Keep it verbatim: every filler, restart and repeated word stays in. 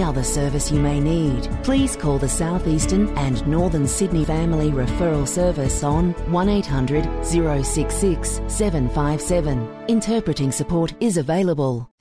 other service you may need, please call the South Eastern and Northern Sydney Family Referral Service on one eight hundred, zero six six, seven five seven. Interpreting support is available.